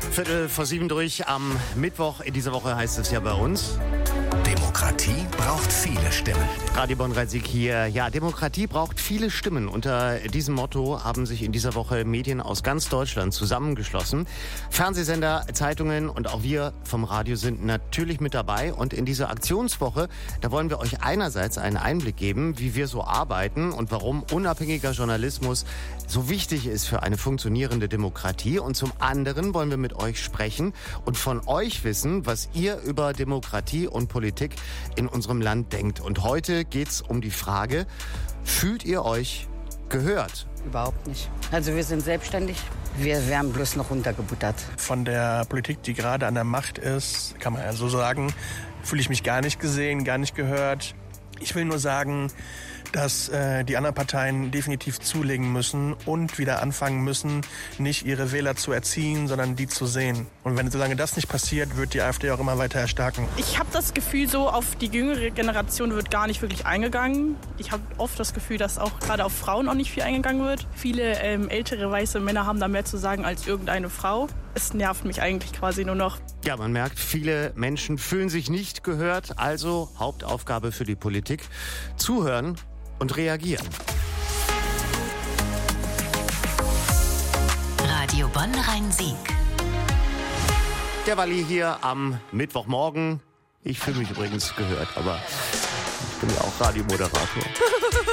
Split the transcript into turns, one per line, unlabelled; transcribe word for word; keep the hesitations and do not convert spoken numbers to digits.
Viertel vor sieben durch am Mittwoch in dieser Woche heißt es ja bei uns.
Demokratie braucht viele Stimmen.
Radio Bonn-Rhein-Sieg hier. Ja, Demokratie braucht viele Stimmen. Unter diesem Motto haben sich in dieser Woche Medien aus ganz Deutschland zusammengeschlossen. Fernsehsender, Zeitungen und auch wir vom Radio sind natürlich mit dabei. Und in dieser Aktionswoche, da wollen wir euch einerseits einen Einblick geben, wie wir so arbeiten und warum unabhängiger Journalismus so wichtig ist für eine funktionierende Demokratie. Und zum anderen wollen wir mit euch sprechen und von euch wissen, was ihr über Demokratie und Politik in unserem Land denkt. Und heute geht's um die Frage, fühlt ihr euch gehört?
Überhaupt nicht. Also wir sind selbstständig, wir werden bloß noch runtergebuttert.
Von der Politik, die gerade an der Macht ist, kann man ja so sagen, fühle ich mich gar nicht gesehen, gar nicht gehört. Ich will nur sagen, dass äh, die anderen Parteien definitiv zulegen müssen und wieder anfangen müssen, nicht ihre Wähler zu erziehen, sondern die zu sehen. Und wenn solange das nicht passiert, wird die AfD auch immer weiter erstarken.
Ich habe das Gefühl, so auf die jüngere Generation wird gar nicht wirklich eingegangen. Ich habe oft das Gefühl, dass auch gerade auf Frauen auch nicht viel eingegangen wird. Viele ähm, ältere weiße Männer haben da mehr zu sagen als irgendeine Frau. Es nervt mich eigentlich quasi nur noch.
Ja, man merkt, viele Menschen fühlen sich nicht gehört. Also Hauptaufgabe für die Politik: zuhören und reagieren.
Radio Bonn-Rhein-Sieg.
Der Walli hier am Mittwochmorgen. Ich fühle mich übrigens gehört, aber ich bin ja auch Radiomoderator.